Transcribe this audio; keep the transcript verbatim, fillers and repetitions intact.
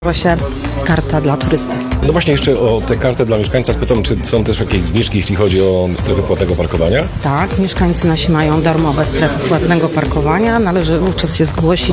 się karta dla turysty. No właśnie jeszcze o tę kartę dla mieszkańca spytam, czy są też jakieś zniżki, jeśli chodzi o strefy płatnego parkowania? Tak, mieszkańcy nasi mają darmowe strefy płatnego parkowania. Należy wówczas się zgłosić